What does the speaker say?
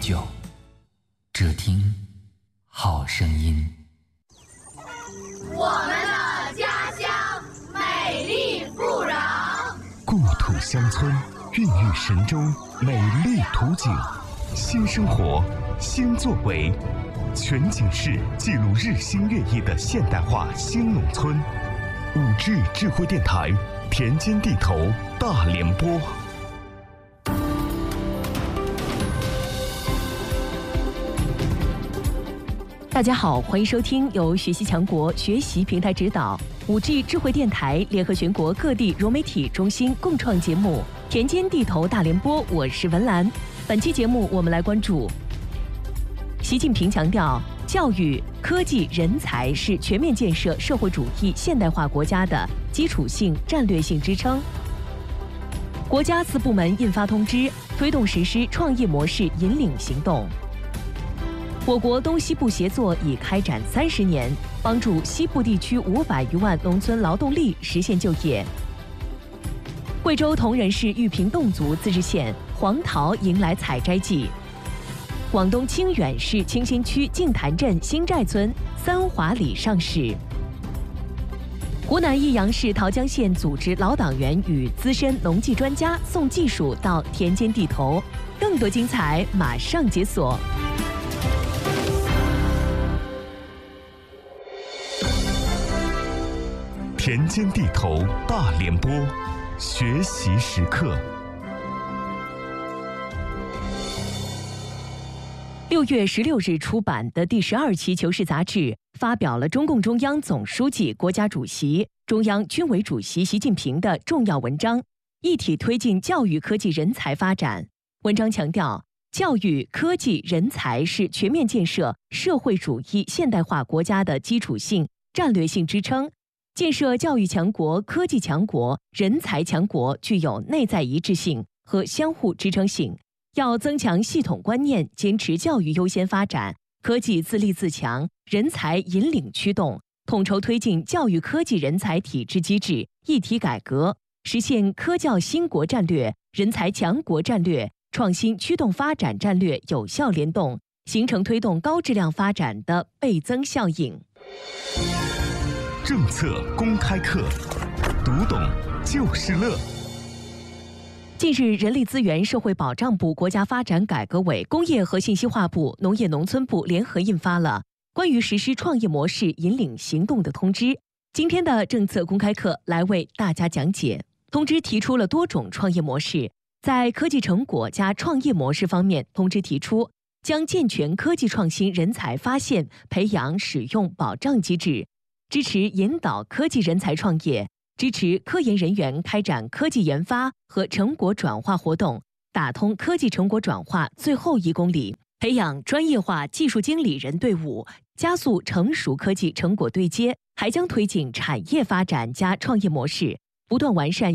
久，只听好声音。 我们的家乡美丽富饶， 故土乡村孕育神州美丽图景，新生活，新作为，全景式记录日新月异的现代化新农村。5G 智慧电台，田间地头大联播。 大家好，欢迎收听由学习强国学习平台指导5G 智慧电台联合全国各地融媒体中心共创节目《田间地头大联播》，我是文兰。本期节目我们来关注习近平强调，教育、科技、人才是全面建设社会主义现代化国家的基础性战略性支撑。国家4部门印发通知，推动实施创业模式引领行动。我国东西部协作已开展30年，帮助西部地区500余万农村劳动力实现就业。贵州铜仁市玉屏侗族自治县黄桃迎来采摘季。广东清远市清新区净坛镇新寨村3华里上市。湖南益阳市桃江县组织老党员与资深农技专家送技术到田间地头，更多精彩马上解锁。 田间地头大联播，学习时刻。 6月16日出版的第12期《求是》杂志发表了中共中央总书记、国家主席、中央军委主席习近平的重要文章，一体推进教育、科技、人才发展。文章强调，教育、科技、人才是全面建设社会主义现代化国家的基础性战略性支撑。建设教育强国、科技强国、人才强国具有内在一致性和相互支撑性。要增强系统观念，坚持教育优先发展，科技自立自强，人才引领驱动，统筹推进教育科技人才体制机制一体改革，实现科教兴国战略、人才强国战略、创新驱动发展战略有效联动，形成推动高质量发展的倍增效应。 政策公开课，读懂就是乐。 近日，人力资源社会保障部、国家发展改革委、工业和信息化部、农业农村部联合印发了关于实施创业模式引领行动的通知。今天的政策公开课来为大家讲解。通知提出了多种创业模式，在科技成果加创业模式方面，通知提出将健全科技创新人才发现、培养、使用保障机制，支持引导科技人才创业，支持科研人员开展科技研发和成果转化活动，打通科技成果转化最后1公里，培养专业化技术经理人队伍，加速成熟科技成果对接。还将推进产业发展加创业模式，不断完善